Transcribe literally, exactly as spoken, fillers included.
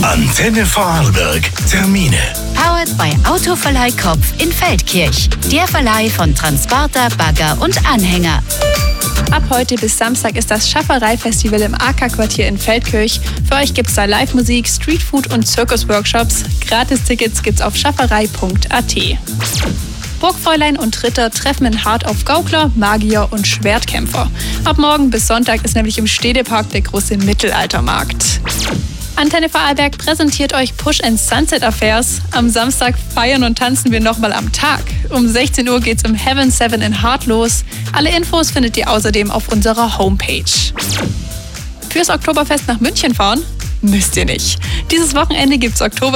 Antenne Vorarlberg. Termine. Powered by Autoverleih Kopf in Feldkirch. Der Verleih von Transporter, Bagger und Anhänger. Ab heute bis Samstag ist das Schafferei-Festival im A K-Quartier in Feldkirch. Für euch gibt's da Live-Musik, Streetfood und Circus-Workshops. Gratis-Tickets gibt's auf schafferei punkt a t. Burgfräulein und Ritter treffen in Hart auf Gaukler, Magier und Schwertkämpfer. Ab morgen bis Sonntag ist nämlich im Städtepark der große Mittelaltermarkt. Antenne Vorarlberg präsentiert euch Push and Sunset Affairs. Am Samstag feiern und tanzen wir nochmal am Tag. Um sechzehn Uhr geht's im Heaven Seven in Hart los. Alle Infos findet ihr außerdem auf unserer Homepage. Fürs Oktoberfest nach München fahren? Müsst ihr nicht. Dieses Wochenende gibt's Oktober